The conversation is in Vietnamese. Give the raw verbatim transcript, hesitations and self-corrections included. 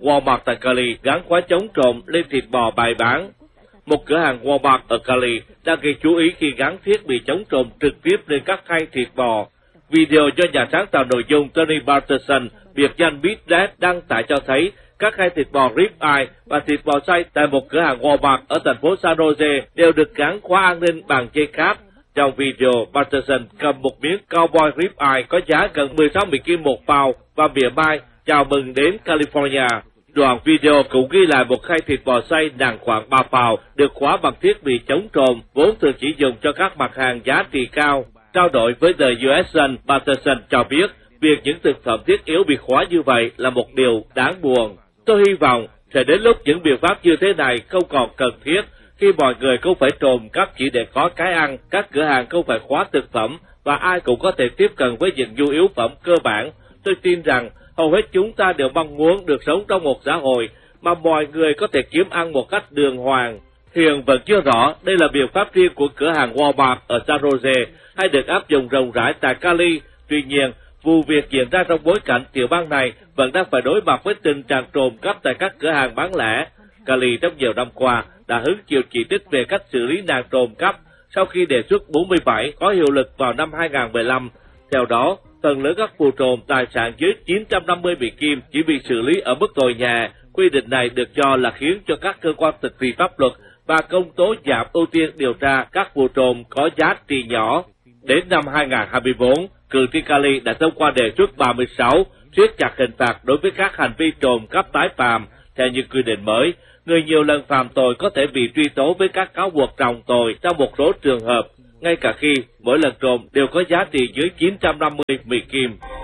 Walmart tại Cali gắn khóa chống trộm lên thịt bò bày bán. Một cửa hàng Walmart ở Cali đang gây chú ý khi gắn thiết bị chống trộm trực tiếp lên các khay thịt bò. Video do nhà sáng tạo nội dung Tony Barterson, biệt danh Big Dad, đăng tải cho thấy các khay thịt bò rib eye và thịt bò xay tại một cửa hàng Walmart ở thành phố San Jose đều được gắn khóa an ninh bằng dây cáp. Trong video, Barterson cầm một miếng cowboy rib eye có giá gần mười sáu Mỹ Kim một pound và mỉa mai chào mừng đến California. Đoạn video cũng ghi lại một khay thịt bò xay nặng khoảng ba pound được khóa bằng thiết bị chống trộm, vốn thường chỉ dùng cho các mặt hàng giá trị cao. Trao đổi với The u ét Sun, Barterson cho biết việc những thực phẩm thiết yếu bị khóa như vậy là một điều đáng buồn. Tôi hy vọng sẽ đến lúc những biện pháp như thế này không còn cần thiết, khi mọi người không phải trộm cắp chỉ để có cái ăn, các cửa hàng không phải khóa thực phẩm và ai cũng có thể tiếp cận với những nhu yếu phẩm cơ bản. Tôi tin rằng hầu hết chúng ta đều mong muốn được sống trong một xã hội mà mọi người có thể kiếm ăn một cách đường hoàng. Hiện vẫn chưa rõ đây là biện pháp riêng của cửa hàng Walmart ở San Jose hay được áp dụng rộng rãi tại Cali. Tuy nhiên, vụ việc diễn ra trong bối cảnh tiểu bang này vẫn đang phải đối mặt với tình trạng trộm cắp tại các cửa hàng bán lẻ. Cali trong nhiều năm qua đã hứng chịu chỉ trích về cách xử lý nạn trộm cắp sau khi đề xuất bốn mươi bảy có hiệu lực vào năm hai nghìn không trăm mười lăm. Theo đó, phần lớn các vụ trộm tài sản dưới chín trăm năm mươi Mỹ Kim chỉ bị xử lý ở mức tội nhẹ. Quy định này được cho là khiến cho các cơ quan thực thi pháp luật và công tố giảm ưu tiên điều tra các vụ trộm có giá trị nhỏ. Đến năm hai nghìn không trăm hai mươi tư, cử tri Cali đã thông qua đề xuất ba mươi sáu siết chặt hình phạt đối với các hành vi trộm cắp tái phạm. Theo những quy định mới, người nhiều lần phạm tội có thể bị truy tố với các cáo buộc trọng tội trong một số trường hợp, ngay cả khi mỗi lần trộm đều có giá trị dưới chín trăm năm mươi Mỹ Kim.